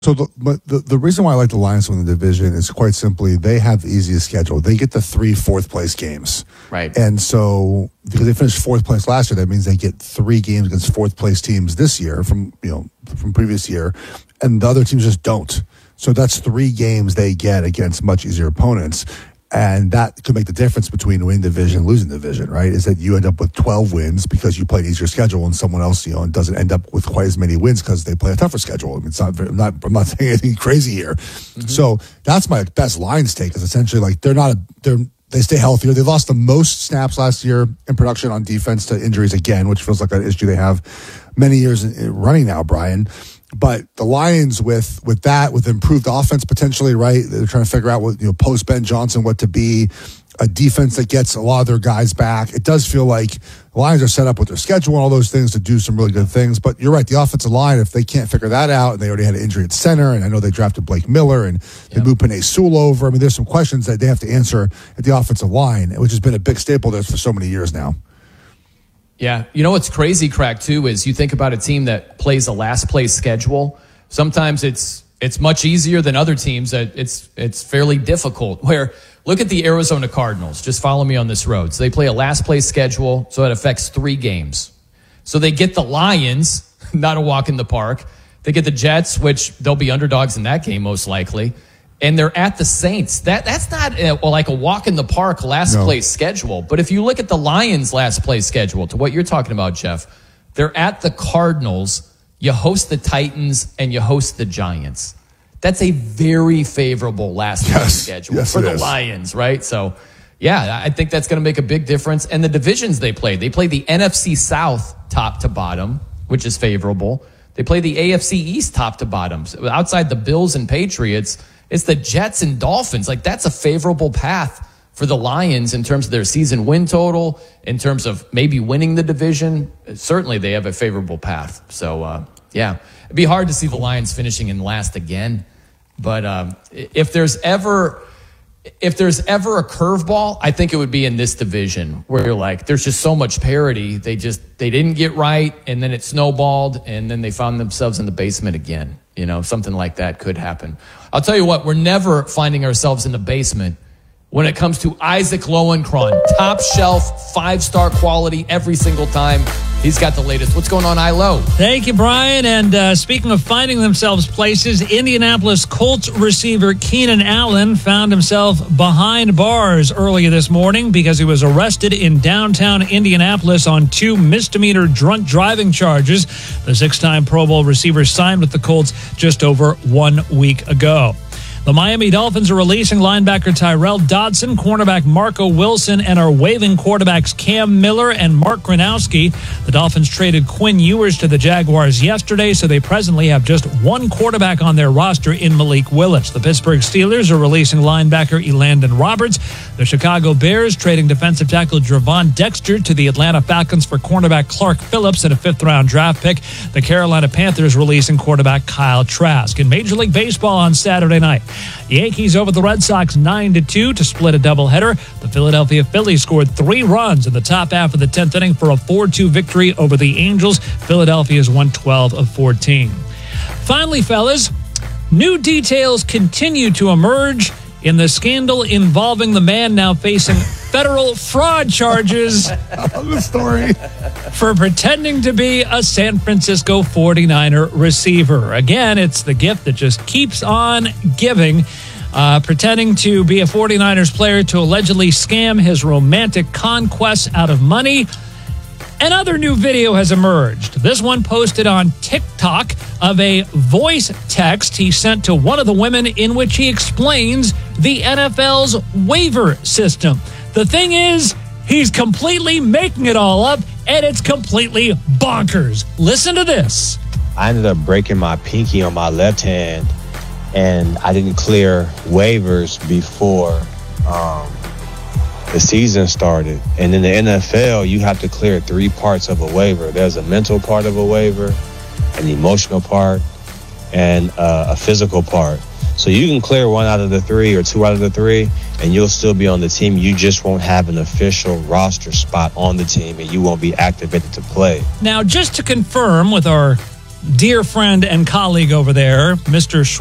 So the reason why I like the Lions to win the division is quite simply they have the easiest schedule. They get the 3 fourth-place games. Right. And so because they finished 4th place last year, that means they get 3 games against 4th-place teams this year from previous year, and the other teams just don't. So that's 3 games they get against much easier opponents. And that could make the difference between winning division and losing division, right? Is that you end up with 12 wins because you played an easier schedule, and someone else, doesn't end up with quite as many wins because they play a tougher schedule. I mean, I'm not saying anything crazy here. Mm-hmm. So that's my best Lions take. Is essentially like they stay healthier. They lost the most snaps last year in production on defense to injuries again, which feels like an issue they have many years running now, Brian. But the Lions with improved offense potentially, right? They're trying to figure out what, post Ben Johnson, what to be, a defense that gets a lot of their guys back. It does feel like the Lions are set up with their schedule and all those things to do some really good things. But you're right, the offensive line, if they can't figure that out, and they already had an injury at center, and I know they drafted Blake Miller, and they moved Penei Sewell over. I mean, there's some questions that they have to answer at the offensive line, which has been a big staple there for so many years now. Yeah. What's crazy, Crack, too, is you think about a team that plays a last place schedule. Sometimes it's much easier than other teams. It's fairly difficult. Where, look at the Arizona Cardinals. Just follow me on this road. So they play a last place schedule, so it affects 3 games. So they get the Lions, not a walk in the park. They get the Jets, which they'll be underdogs in that game most likely. And they're at the Saints. That's not like a walk in the park last place schedule. But if you look at the Lions' last place schedule, to what you're talking about, Jeff, they're at the Cardinals, you host the Titans, and you host the Giants. That's a very favorable last place schedule for the Lions, right? So, I think that's going to make a big difference. And the divisions they play the NFC South top to bottom, which is favorable. They play the AFC East top to bottom. Outside the Bills and Patriots, it's the Jets and Dolphins. Like, that's a favorable path for the Lions in terms of their season win total, in terms of maybe winning the division. Certainly they have a favorable path. So, it'd be hard to see the Lions finishing in last again. But if there's ever a curveball, I think it would be in this division where you're like, there's just so much parity. They didn't get right, and then it snowballed, and then they found themselves in the basement again. Something like that could happen. I'll tell you what, we're never finding ourselves in the basement when it comes to Isaac Lowenkron. Top shelf, 5-star quality every single time. He's got the latest. What's going on, ILO? Thank you, Brian. And speaking of finding themselves places, Indianapolis Colts receiver Keenan Allen found himself behind bars earlier this morning because he was arrested in downtown Indianapolis on 2 misdemeanor drunk driving charges. The 6-time Pro Bowl receiver signed with the Colts just over 1 week ago. The Miami Dolphins are releasing linebacker Tyrell Dodson, cornerback Marco Wilson, and are waiving quarterbacks Cam Miller and Mark Gronowski. The Dolphins traded Quinn Ewers to the Jaguars yesterday, so they presently have just 1 quarterback on their roster in Malik Willis. The Pittsburgh Steelers are releasing linebacker Elandon Roberts. The Chicago Bears trading defensive tackle Javon Dexter to the Atlanta Falcons for cornerback Clark Phillips and a 5th-round draft pick. The Carolina Panthers releasing quarterback Kyle Trask. In Major League Baseball on Saturday night, the Yankees over the Red Sox 9-2 to split a doubleheader. The Philadelphia Phillies scored 3 runs in the top half of the 10th inning for a 4-2 victory over the Angels. Philadelphia's won 12 of 14. Finally, fellas, new details continue to emerge in the scandal involving the man now facing federal fraud charges the story for pretending to be a San Francisco 49er receiver. Again, it's the gift that just keeps on giving. Pretending to be a 49ers player to allegedly scam his romantic conquests out of money. Another new video has emerged. This one posted on TikTok of a voice text he sent to one of the women in which he explains the NFL's waiver system. The thing is, he's completely making it all up, and it's completely bonkers. Listen to this. I ended up breaking my pinky on my left hand, and I didn't clear waivers before the season started. And in the NFL, you have to clear 3 parts of a waiver. There's a mental part of a waiver, an emotional part, and a physical part. So you can clear 1 out of the 3 or 2 out of the 3, and you'll still be on the team. You just won't have an official roster spot on the team, and you won't be activated to play. Now, just to confirm with our dear friend and colleague over there, Mr.